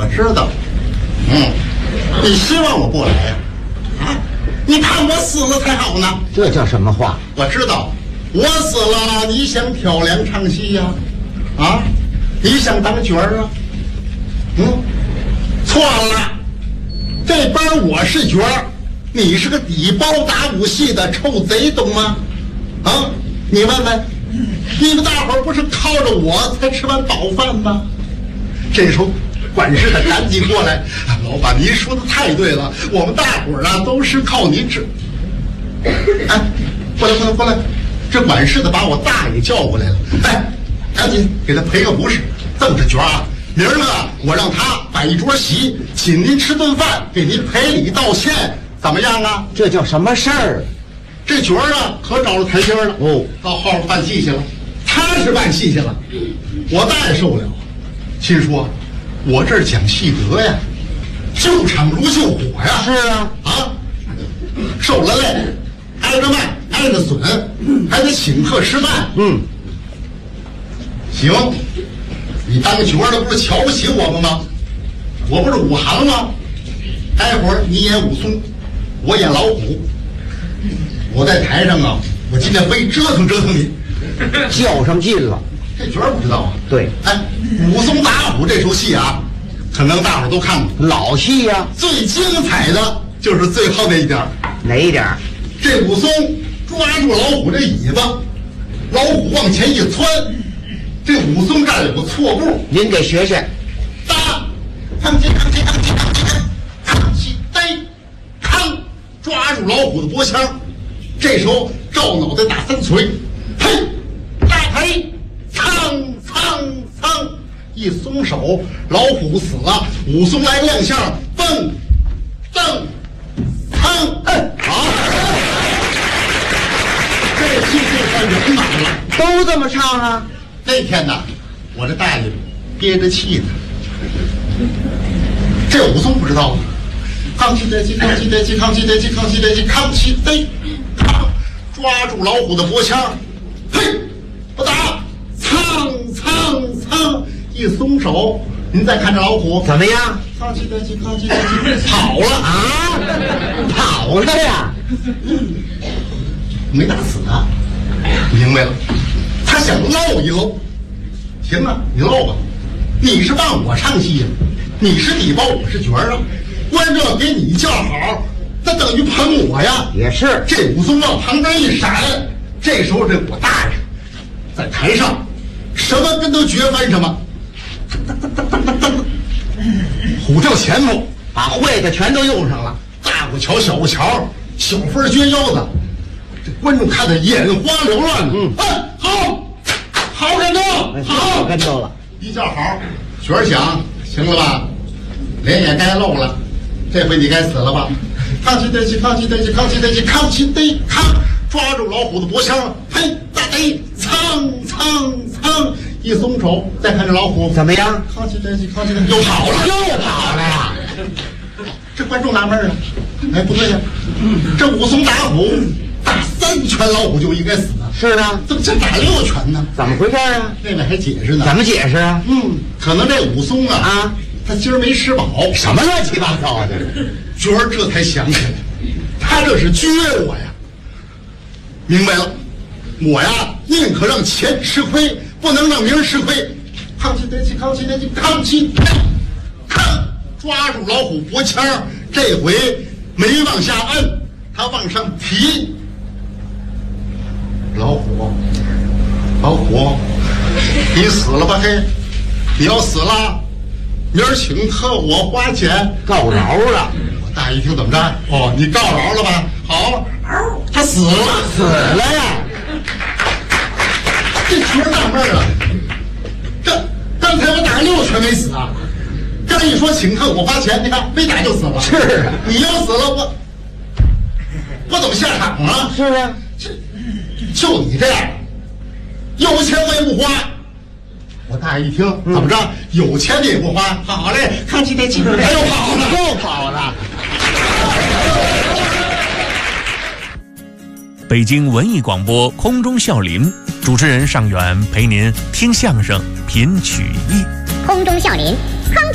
我知道。你希望我不来呀？啊，你盼我死了才好呢。 这叫什么话？ 我知道，我死了，你想挑梁唱戏呀？啊，你想当角儿啊？错了，这班我是角儿，你是个底包打武戏的臭贼，懂吗？啊，你问问，你们大伙儿不是靠着我才吃完饱饭吗？这时候管事的赶紧过来，老板您说的太对了，我们大伙儿啊都是靠您吃。哎，过来，这管事的把我大爷叫过来了，哎，赶紧给他赔个不是，这么着角啊，明儿呢我让他摆一桌席，请您吃顿饭，给您赔礼道歉，怎么样啊？ 这叫什么事儿？ 这角儿啊可找着台阶了哦，到后边办戏去了，他是办戏去了，我大爷受不了，心说我这儿讲戏德呀，救场如救火呀。 是啊， 受了累，挨着卖，挨着损，还得请客吃饭。行，你当角儿的不是瞧不起我们吗？我不是武行吗？待会儿你演武松，我演老虎。我在台上啊，我今天非折腾折腾你， 较上劲了。 这角儿不知道啊？ 对， 哎，武松打虎这出戏啊，可能大伙儿都看过， 老戏呀。 最精彩的就是最后那一点。 哪一点？ 这武松抓住老虎这尾巴，老虎往前一窜，这武松这儿有个错步， 您给学学。 打，吭起，呆，吭，抓住老虎的脖腔，这时候照脑袋打3锤，嘿，大腿，噌，一松手，老虎死了，武松来个亮相，蹦，蹬，噌，好，这戏就算圆满了。 都这么唱啊？ 那天呢，我这大爷憋着气呢。这武松不知道啊，康熙得急，抓住老虎的脖腔，嘿，不打，噌，一松手，您再看这老虎怎么样？ 康熙得急，跑了啊？跑了呀？ 没打死啊？明白了，他想捞一捞。行啊，你捞吧，你是帮我唱戏呀，你是底包，我是角儿啊，观众给你叫好，那等于捧我呀。 也是。 这武松往旁边一闪，这时候这我大爷在台上什么跟都绝翻什么，虎跳前头， 把会的全都用上了。 大鼓桥、小鼓桥，小分撅腰子，这观众看得眼花缭乱。好跟头， 好跟头了。 一叫好，角儿响，行了吧？脸也该露了，这回你该死了吧？康熙得康，抓住老虎的脖腔，嘿，大得，噌，一松手，再看这老虎怎么样？ 康熙得又跑了呀！这观众纳闷了，哎，不对呀，这武松打虎打3拳老虎就应该死啊。 是啊， 怎么这打6拳呢？ 怎么回事啊？ 那位还解释呢。 怎么解释啊？ 可能这武松啊，他今儿没吃饱。 什么乱七八糟的？ 角儿这才想起来，他这是撅我呀。明白了，我呀宁可让钱吃亏，不能让名儿吃亏。康熙得急，看，抓住老虎脖腔，这回没往下摁，他往上提。老虎，你死了吧？嘿，你要死了，明儿请客我花钱。 告饶了。 我大爷一听怎么着？哦，你告饶了吧？好，他死了呀！ 这角儿纳闷了，刚才我打6拳没死啊，刚一说请客我花钱，你看没打就死了。 是啊， 你要死了我怎么下场啊？ 是啊， 就你这样，有钱我也不花。我大爷一听，怎么着？有钱你也不花？好嘞，康熙得急，又跑了。 北京文艺广播空中笑林，主持人尚远陪您听相声、品曲艺。 空中笑林。